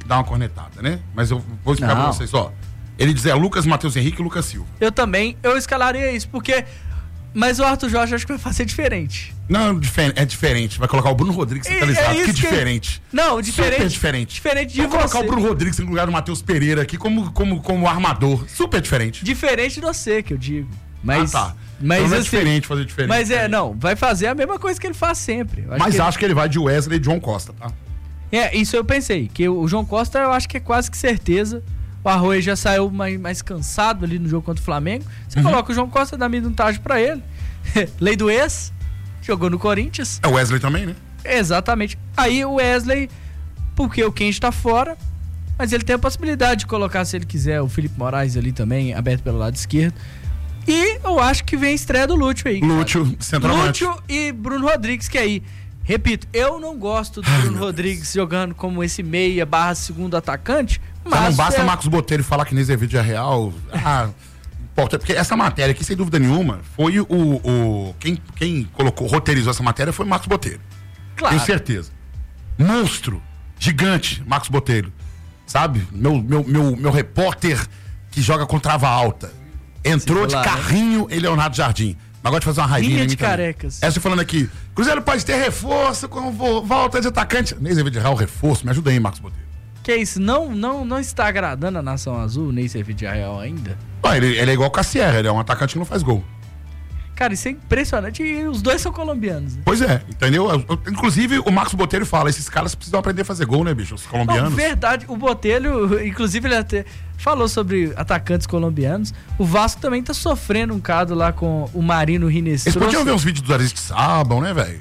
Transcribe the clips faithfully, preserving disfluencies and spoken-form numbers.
que dar uma cornetada, né? Mas eu vou explicar Não. pra vocês, ó. Ele diz é Lucas, Matheus Henrique e Lucas Silva. Eu também, eu escalaria isso, porque... Mas o Arthur Jorge acho que vai fazer diferente. Não, é diferente. Vai colocar o Bruno Rodrigues centralizado. É que isso que- diferente. Não, diferente. Super diferente. Diferente de Vou colocar você. o Bruno Rodrigues no lugar do Matheus Pereira aqui como, como, como armador. Super diferente. Diferente de você, que eu digo. Mas, ah, tá. Mas então não é assim, diferente fazer diferente. Mas é, não, vai fazer a mesma coisa que ele faz sempre. Eu acho Mas que acho que ele vai de Wesley e John Costa, tá? ele... É, isso eu pensei, que o João Costa eu acho que é quase que certeza. O Arroio já saiu mais, mais cansado ali no jogo contra o Flamengo. Você Uhum. coloca o João Costa, dá minutagem pra ele. Lei do ex, jogou no Corinthians. É o Wesley também, né? Exatamente. Aí o Wesley, porque o Kenji tá fora, mas ele tem a possibilidade de colocar, se ele quiser, o Felipe Moraes ali também, aberto pelo lado esquerdo. E eu acho que vem a estreia do Lúcio aí. Lúcio, centroavante. Lúcio e Bruno Rodrigues, que aí, repito, eu não gosto do Ai, Bruno meu Rodrigues jogando como esse meia barra segundo atacante, Já mas... não basta é... Marcos Botelho falar que nesse vídeo é real. Ah, importa, porque essa matéria aqui, sem dúvida nenhuma, foi o. o quem, quem colocou, roteirizou essa matéria foi o Marcos Botelho. Claro. Tenho certeza. Monstro, gigante, Marcos Botelho. Sabe? Meu, meu, meu, meu repórter que joga com trava alta. Entrou Sim, de lá, carrinho em Leonardo Jardim. Mas gosta de fazer uma raivinha. Linha em mim de também. carecas. Essa falando aqui. Cruzeiro pode ter reforço com vo- volta de atacante. Nem de real reforço. Me ajuda aí, Marcos Botelho. Que é isso? Não, não, não está agradando a Nação Azul, nem servir de real ainda? Ah, ele, ele é igual o Cassier, ele é um atacante que não faz gol. Cara, isso é impressionante. E os dois são colombianos. Né? Pois é, entendeu? Eu- eu- Inclusive, o Marcos Botelho fala, esses caras precisam aprender a fazer gol, né, bicho? Os colombianos. Não, verdade. O Botelho, inclusive, ele até falou sobre atacantes colombianos. O Vasco também tá sofrendo um caso lá com o Marino Rinestro. Eles podiam ver uns vídeos do Aristizábal, né, velho?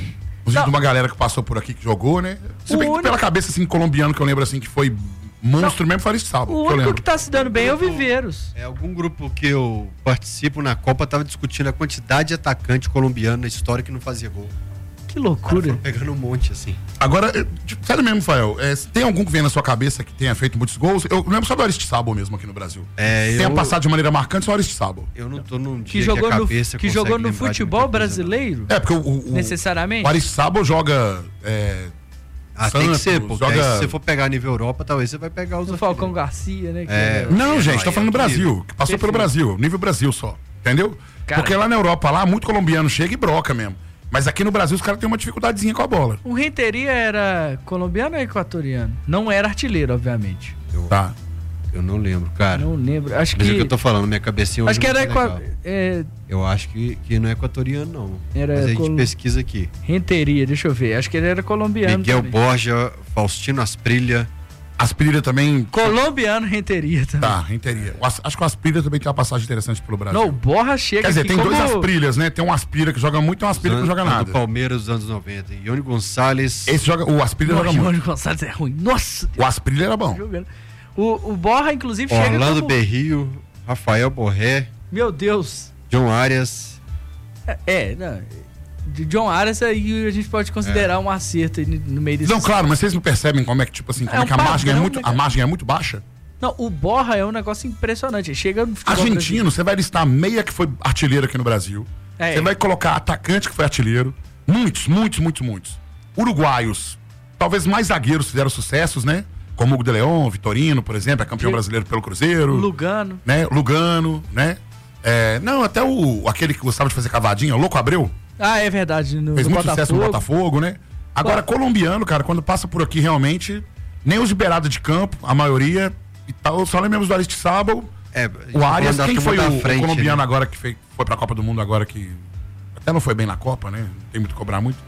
Os vídeos de uma galera que passou por aqui, que jogou, né? Se bem que único- pela cabeça, assim, colombiano, que eu lembro, assim, que foi monstro mesmo, foi Aristizábal. O que eu único lembro. que tá se dando bem é o Viveiros. É, algum grupo que eu participo na Copa tava discutindo a quantidade de atacante colombiano na história que não fazia gol. Que loucura. Foram pegando um monte, assim. Agora, eu- tipo, sério mesmo, Fael, é, tem algum que vem na sua cabeça que tenha feito muitos gols? Eu lembro só do Aristizábal mesmo aqui no Brasil. É, Tenha eu, passado de maneira marcante só o Aristizábal. eu não tô num dia Que que, jogou a no, cabeça que consegue jogou no lembrar de futebol muita coisa, não. brasileiro? É, porque o, o, o, Necessariamente? o Aristizábal joga... É, Ah, tem que Santos, ser, porque joga- aí se você for pegar nível Europa, talvez você vai pegar os O Falcão Garcia, né? que É. era- Não, É, gente, não, tô aí falando é do Brasil, nível. que passou pelo Perfeito. Brasil, nível Brasil só, entendeu? Cara, Porque lá na Europa, lá, muito colombiano chega e broca mesmo. Mas aqui no Brasil, os caras têm uma dificuldadezinha com a bola. O Renteria era colombiano ou equatoriano? Não era artilheiro, obviamente. Eu, Tá. eu não lembro, cara. Não lembro. Acho Mas é o que. que eu tô falando, minha cabecinha hoje Acho que não era. tá Equa... legal. É, Eu acho que, que não é equatoriano, não. Era Mas a gente colo- pesquisa aqui. Renteria, deixa eu ver. Acho que ele era colombiano. Miguel também. Borja, Faustino Asprilha. Asprilha também. Colombiano Renteria também. Tá, renteria. O As- Acho que o Asprilha também tem uma passagem interessante pelo Brasil. Não, o Borra chega Quer dizer, aqui tem como... dois Asprilhas, né? Tem um Asprilha que joga muito e um Asprilha que não joga do nada. Palmeiras dos anos noventa. Ione Gonçalves. Esse joga. O Asprilha Nossa, joga o muito. Johnny Gonçalves é ruim. Nossa, O Asprilha era bom. jogando. O, o Borra, inclusive, chega Orlando como... Berrio, Rafael Borré, Meu Deus. John Arias. É, é, não... De John Arias aí a gente pode considerar um acerto aí no meio desse... Não, claro, mas vocês não percebem como é que, tipo assim, como É é, um que a margem é padrão, muito, né, a cara? margem é muito baixa? Não, o Borra é um negócio impressionante. Ele chega no futebol Argentino, você vai listar meia que foi artilheiro aqui no Brasil. É. Você vai colocar atacante que foi artilheiro. Muitos, muitos, muitos, muitos. Uruguaios. Talvez mais zagueiros fizeram sucessos, né? Como Hugo de Leon, Vitorino, por exemplo, é campeão Que- brasileiro pelo Cruzeiro. Lugano. Né? Lugano, né? É, não, até o aquele que gostava de fazer cavadinha, o Louco Abreu, Ah, é verdade. No, fez no muito sucesso no Botafogo. Botafogo, né? Agora, Pô. colombiano, cara, quando passa por aqui realmente, nem os de beirada de campo, a maioria, e tal, só lembramos do Aristizábal, É, o Arias, quem foi o, o frente, colombiano né? agora que foi, foi pra Copa do Mundo agora que até não foi bem na Copa, né? Não tem muito que cobrar muito.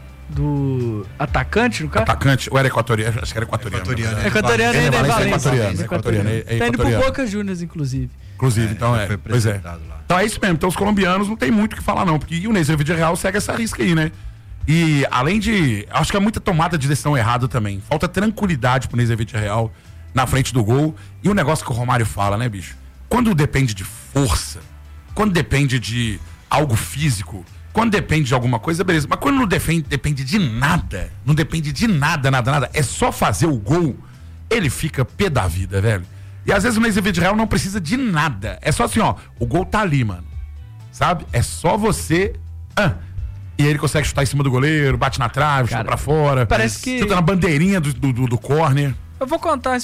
Do atacante, no caso? Atacante, ou era equatoriano? Acho que era equatoriano. Equatoriano, na é. verdade. Equatoriano Ele é é da Valência, é Valência. equatoriano, é equatoriano, é- é Tá indo pro equatoriano. Boca Juniors, inclusive. Inclusive, É, então já é. foi Pois é. apresentado lá. Então é isso mesmo. Então os colombianos não tem muito o que falar, não. Porque e o Neyzer Real segue essa risca aí, né? E além de. Acho que é muita tomada de decisão errada também. Falta tranquilidade pro Neyzer Real na frente do gol. E o negócio que o Romário fala, né, bicho? Quando depende de força, quando depende de algo físico, quando depende de alguma coisa, beleza. Mas quando não depende, depende de nada, não depende de nada, nada, nada, é só fazer o gol, ele fica pé da vida, velho. E às vezes o Neyzer Real não precisa de nada. É só assim, ó, o gol tá ali, mano. Sabe? É só você. Ah, e ele consegue chutar em cima do goleiro, bate na trave, Cara, chuta pra fora. parece que- Chuta na bandeirinha do, do, do, do corner. Eu vou contar